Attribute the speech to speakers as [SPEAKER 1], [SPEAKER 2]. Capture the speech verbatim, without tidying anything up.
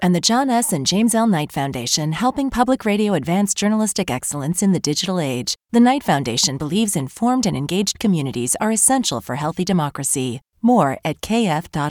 [SPEAKER 1] And the John S. and James L. Knight Foundation, helping public radio advance journalistic excellence in the digital age. The Knight Foundation believes informed and engaged communities are essential for healthy democracy. More at k f dot